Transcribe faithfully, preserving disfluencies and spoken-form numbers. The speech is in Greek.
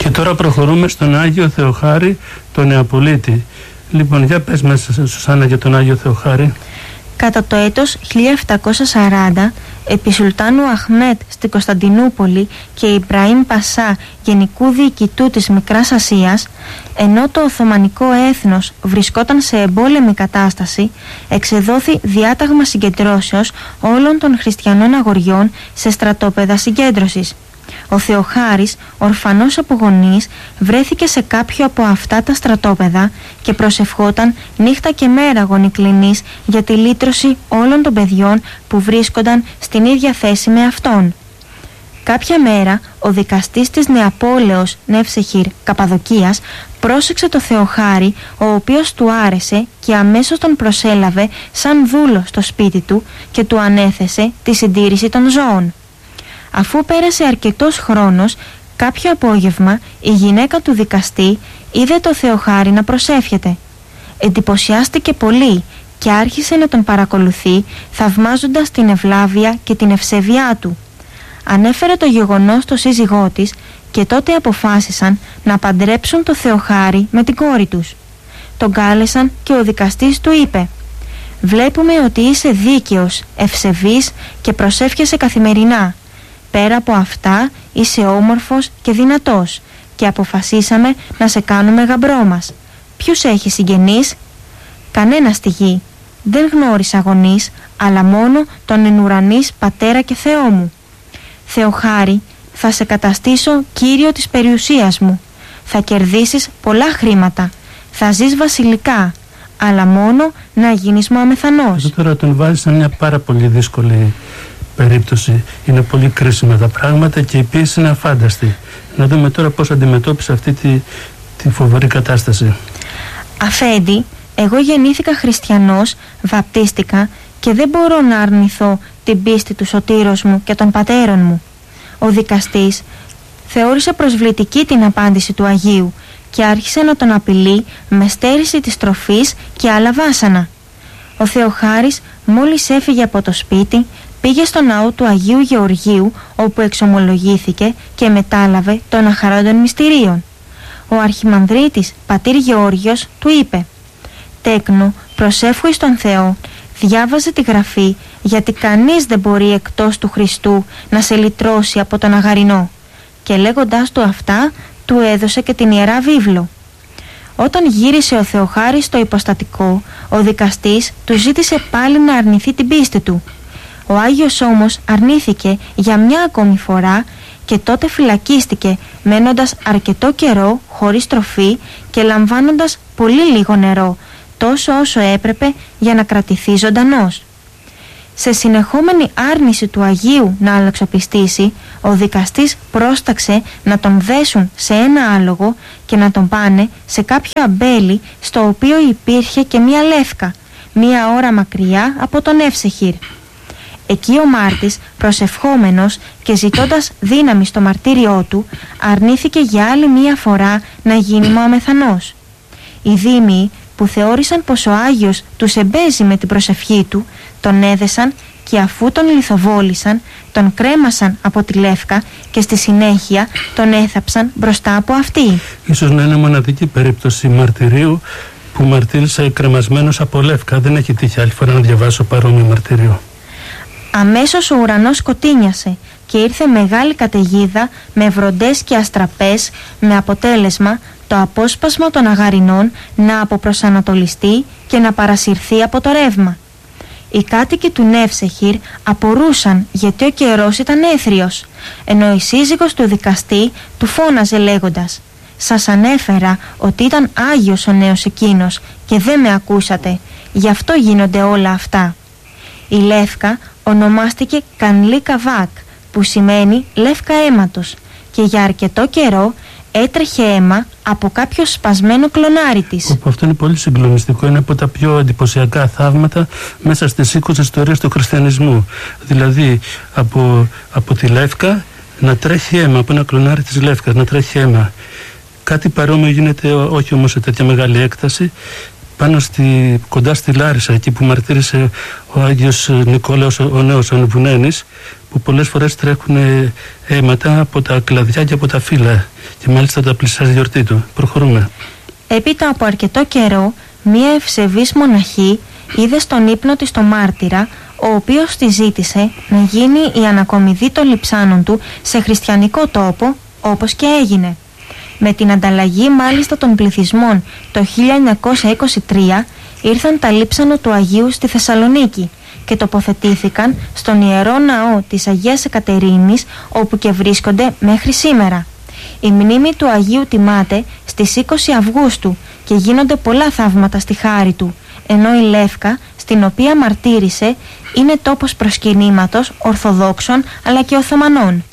Και τώρα προχωρούμε στον Άγιο Θεοχάρη τον Νεαπολίτη. Λοιπόν, για πες μας, Σουσάννα, για τον Άγιο Θεοχάρη. Κατά το έτος χίλια επτακόσια σαράντα, επί Σουλτάνου Αχμέτ στην Κωνσταντινούπολη και Ιμπραήμ Πασά, γενικού διοικητού της Μικράς Ασίας, ενώ το Οθωμανικό έθνος βρισκόταν σε εμπόλεμη κατάσταση, εξεδόθη διάταγμα συγκεντρώσεως όλων των χριστιανών αγοριών σε στρατόπεδα συγκέντρωσης. Ο Θεοχάρης, ορφανός από γονείς, βρέθηκε σε κάποιο από αυτά τα στρατόπεδα και προσευχόταν νύχτα και μέρα γονικλινής για τη λύτρωση όλων των παιδιών που βρίσκονταν στην ίδια θέση με αυτόν. Κάποια μέρα, ο δικαστής της Νεαπόλεως Νεύσεχυρ Καπαδοκίας πρόσεξε το Θεοχάρη, ο οποίος του άρεσε και αμέσως τον προσέλαβε σαν δούλο στο σπίτι του και του ανέθεσε τη συντήρηση των ζώων. Αφού πέρασε αρκετός χρόνος, κάποιο απόγευμα η γυναίκα του δικαστή είδε το Θεοχάρη να προσεύχεται. Εντυπωσιάστηκε πολύ και άρχισε να τον παρακολουθεί, θαυμάζοντας την ευλάβεια και την ευσεβιά του. Ανέφερε το γεγονός στο σύζυγό της και τότε αποφάσισαν να παντρέψουν το Θεοχάρη με την κόρη τους. Τον κάλεσαν και ο δικαστής του είπε: «Βλέπουμε ότι είσαι δίκαιος, ευσεβής και προσεύχεσαι καθημερινά. Πέρα από αυτά είσαι όμορφος και δυνατός και αποφασίσαμε να σε κάνουμε γαμπρό μας. Ποιους έχεις συγγενείς?» «Κανένα στη γη. Δεν γνώρισα γονείς, αλλά μόνο τον εν ουρανής πατέρα και Θεό μου. Θεοχάρη, θα σε καταστήσω κύριο της περιουσίας μου. Θα κερδίσεις πολλά χρήματα. Θα ζεις βασιλικά, αλλά μόνο να γίνεις μου αμεθανός». Εδώ τώρα τον βάζει σε μια πάρα πολύ δύσκολη περίπτωση. Είναι πολύ κρίσιμα τα πράγματα και η πίεση είναι αφάνταστη. Να δούμε τώρα πώς αντιμετώπισε αυτή τη, τη φοβερή κατάσταση. «Αφέντη, εγώ γεννήθηκα χριστιανός, βαπτίστηκα και δεν μπορώ να αρνηθώ την πίστη του σωτήρος μου και των πατέρων μου». Ο δικαστής θεώρησε προσβλητική την απάντηση του Αγίου και άρχισε να τον απειλεί με στέρηση της τροφής και άλλα βάσανα. Ο Θεοχάρης μόλις έφυγε από το σπίτι, πήγε στο ναό του Αγίου Γεωργίου, όπου εξομολογήθηκε και μετάλαβε των αχαρόντων μυστηρίων. Ο αρχιμανδρίτης πατήρ Γεώργιος του είπε: «Τέκνο, προσεύχου εις τον Θεό, διάβαζε τη Γραφή, γιατί κανείς δεν μπορεί εκτός του Χριστού να σε λυτρώσει από τον αγαρινό». Και λέγοντάς του αυτά, του έδωσε και την Ιερά Βίβλο. Όταν γύρισε ο Θεοχάρης στο υποστατικό, ο δικαστής του ζήτησε πάλι να αρνηθεί την πίστη του. Ο Άγιος όμως αρνήθηκε για μια ακόμη φορά και τότε φυλακίστηκε, μένοντας αρκετό καιρό χωρίς τροφή και λαμβάνοντας πολύ λίγο νερό, τόσο όσο έπρεπε για να κρατηθεί ζωντανός. Σε συνεχόμενη άρνηση του Αγίου να αλλαξοπιστήσει, ο δικαστής πρόσταξε να τον δέσουν σε ένα άλογο και να τον πάνε σε κάποιο αμπέλι, στο οποίο υπήρχε και μία λεύκα, μία ώρα μακριά από τον Εύσεχυρ. Εκεί ο μάρτης, προσευχόμενος και ζητώντας δύναμη στο μαρτύριό του, αρνήθηκε για άλλη μία φορά να γίνει μοαμεθανός. Οι δήμοι, που θεώρησαν πως ο Άγιος τους εμπέζει με την προσευχή του, τον έδεσαν και αφού τον λιθοβόλησαν, τον κρέμασαν από τη λεύκα και στη συνέχεια τον έθαψαν μπροστά από αυτή. Ίσως να είναι μοναδική περίπτωση μαρτυρίου που μαρτύρησε κρεμασμένος από λεύκα. Δεν έχει τύχει άλλη φορά να διαβάσω παρόμοιο μαρτύριο. Αμέσως ο ουρανός σκοτίνιασε και ήρθε μεγάλη καταιγίδα με βροντές και αστραπές, με αποτέλεσμα το απόσπασμα των αγαρινών να αποπροσανατολιστεί και να παρασυρθεί από το ρεύμα. Οι κάτοικοι του Νεύσεχυρ απορούσαν γιατί ο καιρός ήταν έθριος, ενώ η σύζυγος του δικαστή του φώναζε λέγοντας: «Σας ανέφερα ότι ήταν Άγιος ο νέος εκείνος και δεν με ακούσατε, γι' αυτό γίνονται όλα αυτά». Η λεύκα ονομάστηκε Κανλή Καβάκ, που σημαίνει λεύκα αίματος, και για αρκετό καιρό έτρεχε αίμα από κάποιο σπασμένο κλονάρι της. Αυτό είναι πολύ συγκλονιστικό. Είναι από τα πιο εντυπωσιακά θαύματα μέσα στις είκοσι ιστορίες του χριστιανισμού. Δηλαδή από, από τη λεύκα να τρέχει αίμα, από ένα κλονάρι της λεύκας να τρέχει αίμα. Κάτι παρόμοιο γίνεται, όχι όμως σε τέτοια μεγάλη έκταση, πάνω στη, κοντά στη Λάρισα, εκεί που μαρτύρησε ο Άγιος Νικόλαος ο Νέος ο Νεβουνένης, που πολλές φορές τρέχουν αίματα από τα κλαδιά και από τα φύλλα και μάλιστα τα πλησιάζει η γιορτή του. Προχωρούμε. Έπειτα από αρκετό καιρό, μία ευσεβής μοναχή είδε στον ύπνο της το μάρτυρα, ο οποίος τη ζήτησε να γίνει η ανακομιδή των λειψάνων του σε χριστιανικό τόπο, όπως και έγινε. Με την ανταλλαγή μάλιστα των πληθυσμών το χίλια εννιακόσια είκοσι τρία ήρθαν τα λείψανα του Αγίου στη Θεσσαλονίκη και τοποθετήθηκαν στον Ιερό Ναό της Αγίας Εκατερίνης, όπου και βρίσκονται μέχρι σήμερα. Η μνήμη του Αγίου τιμάται στις είκοσι Αυγούστου και γίνονται πολλά θαύματα στη χάρη του, ενώ η Λεύκα, στην οποία μαρτύρησε, είναι τόπος προσκυνήματος Ορθοδόξων αλλά και Οθωμανών.